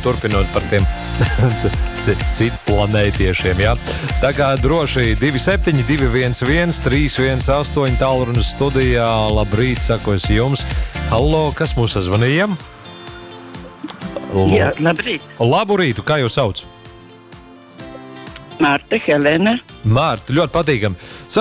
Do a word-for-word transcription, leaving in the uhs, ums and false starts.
turpinot par tiem citu planētiešiem, jā. Tā kā droši divi septiņi, divi viens viens, trīs viens astoņi tālrunas studijā. Labrīt, sakos jums. Hallo, kas mūs sazvanīja? Jā, labrīt. Labu rītu, kā jūs sauc? Mārta, Helēna. Mārta, ļoti patīkam.